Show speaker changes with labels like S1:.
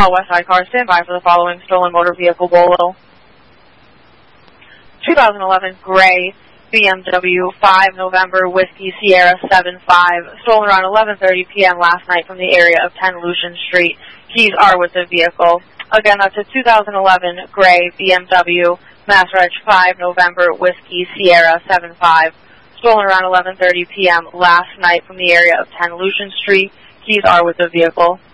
S1: All West Side cars, stand by for the following stolen motor vehicle bolo. 2011 gray BMW 5 November Whiskey Sierra 75, stolen around 11:30 p.m. last night from the area of 10 Lucian Street. Keys are with the vehicle. Again, that's a 2011 gray BMW Mass Reg 5 November Whiskey Sierra 75, stolen around 11:30 p.m. last night from the area of 10 Lucian Street. Keys are with the vehicle.